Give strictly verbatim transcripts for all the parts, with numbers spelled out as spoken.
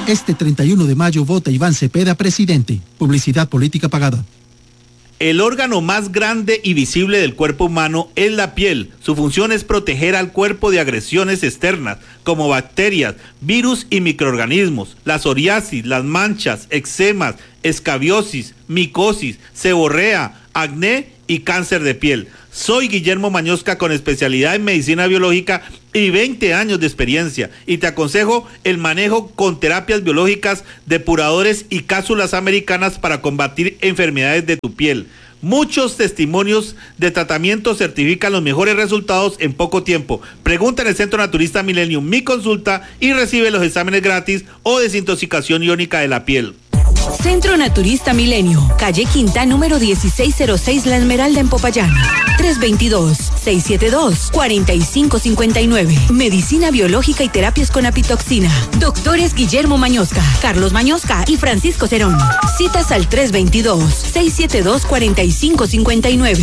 Este treinta y uno de mayo vota Iván Cepeda presidente. Publicidad política pagada. El órgano más grande y visible del cuerpo humano es la piel. Su función es proteger al cuerpo de agresiones externas, como bacterias, virus y microorganismos. La psoriasis, las manchas, eczemas, escabiosis, micosis, seborrea, acné y cáncer de piel. Soy Guillermo Mañosca, con especialidad en medicina biológica y veinte años de experiencia, y te aconsejo el manejo con terapias biológicas, depuradores y cápsulas americanas para combatir enfermedades de tu piel. Muchos testimonios de tratamiento certifican los mejores resultados en poco tiempo. Pregunta en el Centro Naturista Millennium Mi Consulta y recibe los exámenes gratis o desintoxicación iónica de la piel. Centro Naturista Milenio, calle Quinta, número dieciséis cero seis, La Esmeralda, en Popayán. tres dos dos, seis siete dos, cuatro cinco cinco nueve. Medicina biológica y terapias con apitoxina. Doctores Guillermo Mañosca, Carlos Mañosca y Francisco Cerón. Citas al tres dos dos, seis siete dos, cuatro cinco cinco nueve.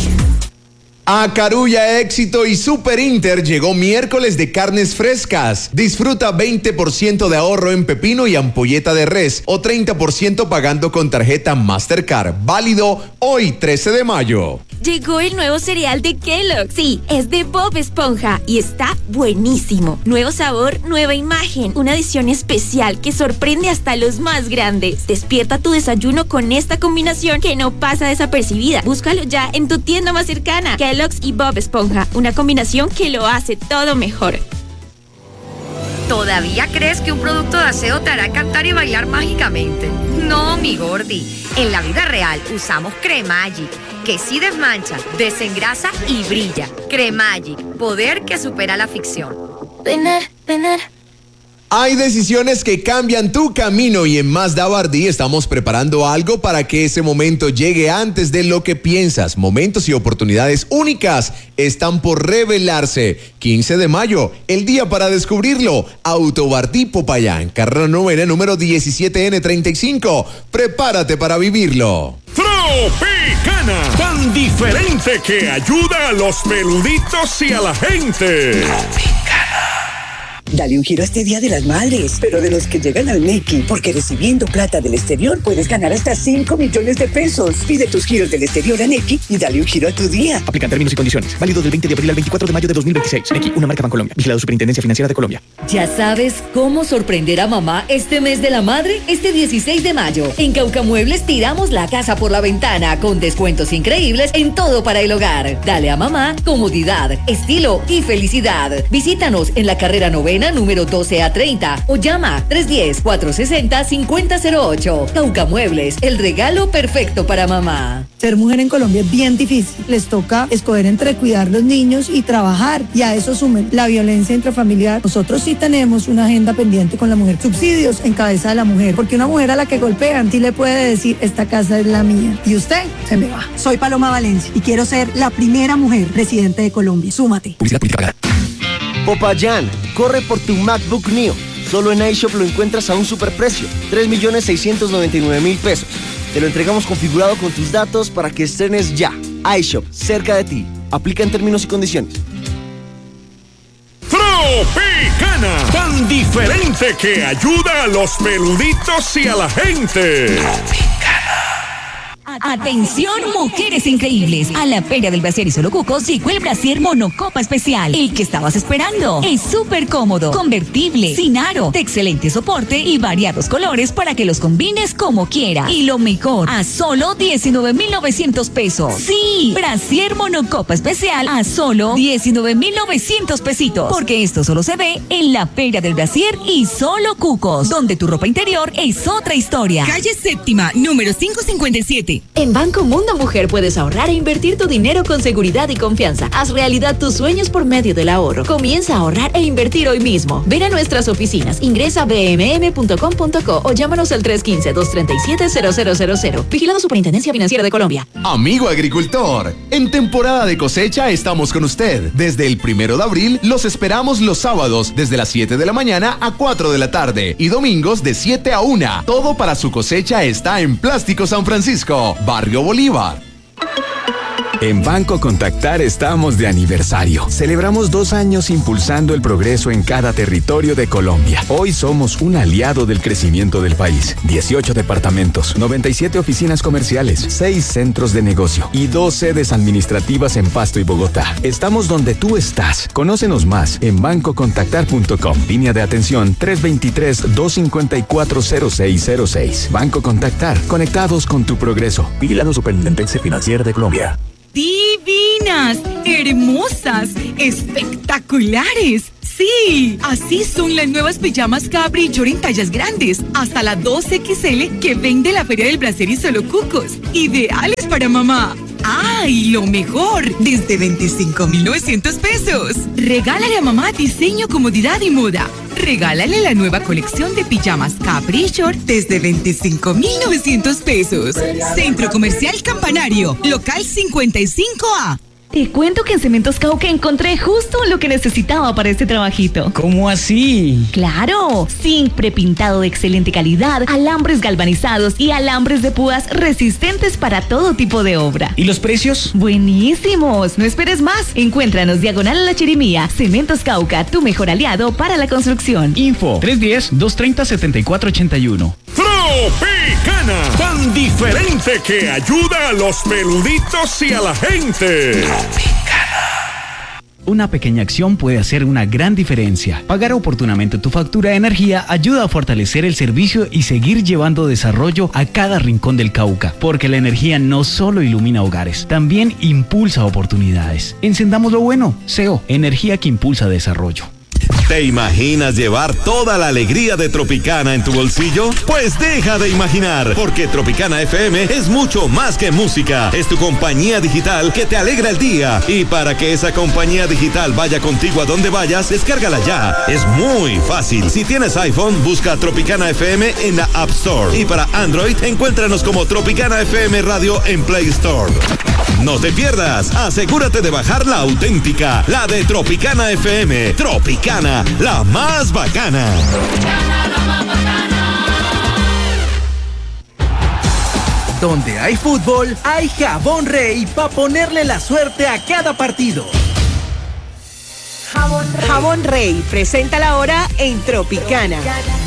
A Carulla, Éxito y Super Inter llegó miércoles de carnes frescas. Disfruta veinte por ciento de ahorro en pepino y ampolleta de res o treinta por ciento pagando con tarjeta Mastercard. Válido hoy, trece de mayo. Llegó el nuevo cereal de Kellogg's. Sí, es de Bob Esponja y está buenísimo. Nuevo sabor, nueva imagen. Una edición especial que sorprende hasta a los más grandes. Despierta tu desayuno con esta combinación que no pasa desapercibida. Búscalo ya en tu tienda más cercana. Kellogg's y Bob Esponja, una combinación que lo hace todo mejor. ¿Todavía crees que un producto de aseo te hará cantar y bailar mágicamente? No, mi gordi. En la vida real usamos Cremagic, que sí desmancha, desengrasa y brilla. Cremagic, poder que supera la ficción. Tener, tener. Hay decisiones que cambian tu camino y en Mazda Bardí estamos preparando algo para que ese momento llegue antes de lo que piensas. Momentos y oportunidades únicas están por revelarse. quince de mayo, el día para descubrirlo. Auto Bardí Popayán, carrera novena, número diecisiete ene treinta y cinco. Prepárate para vivirlo. Tropicana, tan diferente que ayuda a los peluditos y a la gente. Dale un giro a este Día de las Madres, pero de los que llegan al Nequi, porque recibiendo plata del exterior puedes ganar hasta cinco millones de pesos. Pide tus giros del exterior a Nequi y dale un giro a tu día. Aplican términos y condiciones. Válido del veinte de abril al veinticuatro de mayo de dos mil veintiséis. Nequi, una marca Bancolombia. Vigilado Superintendencia Financiera de Colombia. ¿Ya sabes cómo sorprender a mamá este mes de la madre? Este dieciséis de mayo, en Caucamuebles tiramos la casa por la ventana con descuentos increíbles en todo para el hogar. Dale a mamá comodidad, estilo y felicidad. Visítanos en la carrera novena, número doce a treinta, o llama tres uno cero, cuatro seis cero, cinco cero cero ocho. Caucamuebles, el regalo perfecto para mamá. Ser mujer en Colombia es bien difícil. Les toca escoger entre cuidar los niños y trabajar, y a eso sumen la violencia intrafamiliar. Nosotros sí tenemos una agenda pendiente con la mujer. Subsidios en cabeza de la mujer, porque una mujer a la que golpean sí le puede decir: esta casa es la mía, y usted se me va. Soy Paloma Valencia y quiero ser la primera mujer presidente de Colombia. Súmate. Publicidad política pagada. Popayán, corre por tu MacBook Neo. Solo en iShop lo encuentras a un superprecio, tres millones seiscientos noventa y nueve mil pesos. Te lo entregamos configurado con tus datos para que estrenes ya. iShop, cerca de ti. Aplica en términos y condiciones. Tropicana, tan diferente que ayuda a los peluditos y a la gente. Atención, mujeres increíbles. A la Feria del Brasier y Solo Cucos llegó el Brasier Monocopa Especial. El que estabas esperando. Es súper cómodo, convertible, sin aro, de excelente soporte y variados colores para que los combines como quieras. Y lo mejor, a solo diecinueve mil novecientos pesos. Sí, Brasier Monocopa Especial a solo diecinueve mil novecientos pesitos. Porque esto solo se ve en la Feria del Brasier y Solo Cucos, donde tu ropa interior es otra historia. Calle Séptima, número quinientos cincuenta y siete. En Banco Mundo Mujer puedes ahorrar e invertir tu dinero con seguridad y confianza. Haz realidad tus sueños por medio del ahorro. Comienza a ahorrar e invertir hoy mismo. Ven a nuestras oficinas, ingresa a b m m punto com punto co o llámanos al tres uno cinco, dos tres siete, cero cero cero cero. Vigilado Superintendencia Financiera de Colombia. Amigo agricultor, en temporada de cosecha estamos con usted. Desde el primero de abril los esperamos los sábados desde las siete de la mañana a cuatro de la tarde y domingos de siete a una. Todo para su cosecha está en Plástico San Francisco, Barrio Bolívar. En Banco Contactar estamos de aniversario. Celebramos dos años impulsando el progreso en cada territorio de Colombia. Hoy somos un aliado del crecimiento del país. dieciocho departamentos, noventa y siete oficinas comerciales, seis centros de negocio y dos sedes administrativas en Pasto y Bogotá. Estamos donde tú estás. Conócenos más en banco contactar punto com. Línea de atención tres dos tres, dos cinco cuatro, cero seis cero seis. Banco Contactar. Conectados con tu progreso. Vigilado Superintendencia Financiera de Colombia. Divinas, hermosas, espectaculares. Sí, así son las nuevas pijamas Capri Short en tallas grandes, hasta la dos equis ele que vende la Feria del Brasier y Solo Cucos. Ideales para mamá. ¡Ay, lo mejor! Desde veinticinco mil novecientos pesos. Regálale a mamá diseño, comodidad y moda. Regálale la nueva colección de pijamas Capri Short desde veinticinco mil novecientos pesos. Centro Comercial Campanario, local cincuenta y cinco A. Te cuento que en Cementos Cauca encontré justo lo que necesitaba para este trabajito. ¿Cómo así? ¡Claro! Zinc prepintado de excelente calidad, alambres galvanizados y alambres de púas resistentes para todo tipo de obra. ¿Y los precios? ¡Buenísimos! No esperes más. Encuéntranos diagonal a la Chirimía. Cementos Cauca, tu mejor aliado para la construcción. Info tres uno cero, dos tres cero, siete cuatro ocho uno. Tropicana, tan diferente que ayuda a los peluditos y a la gente. Una pequeña acción puede hacer una gran diferencia. Pagar oportunamente tu factura de energía ayuda a fortalecer el servicio y seguir llevando desarrollo a cada rincón del Cauca, porque la energía no solo ilumina hogares, también impulsa oportunidades. Encendamos lo bueno. C E O, energía que impulsa desarrollo. ¿Te imaginas llevar toda la alegría de Tropicana en tu bolsillo? Pues deja de imaginar, porque Tropicana F M es mucho más que música. Es tu compañía digital que te alegra el día. Y para que esa compañía digital vaya contigo a donde vayas, descárgala ya. Es muy fácil. Si tienes iPhone, busca Tropicana F M en la App Store. Y para Android, encuéntranos como Tropicana F M Radio en Play Store. No te pierdas. Asegúrate de bajar la auténtica, la de Tropicana F M. Tropicana, la más bacana. Donde hay fútbol, hay Jabón Rey para ponerle la suerte a cada partido. Jabón Rey. Jabón Rey presenta la hora en Tropicana.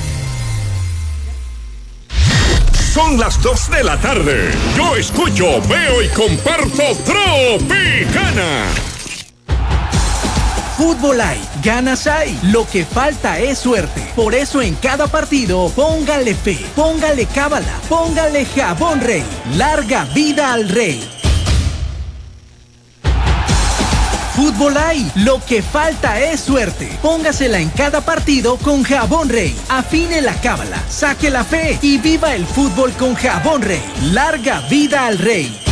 Son las dos de la tarde. Yo escucho, veo y comparto Tropicana. Fútbol hay, ganas hay, lo que falta es suerte. Por eso en cada partido, póngale fe, póngale cábala, póngale Jabón Rey. Larga vida al Rey. Fútbol hay, lo que falta es suerte. Póngasela en cada partido con Jabón Rey. Afine la cábala, saque la fe y viva el fútbol con Jabón Rey. Larga vida al Rey.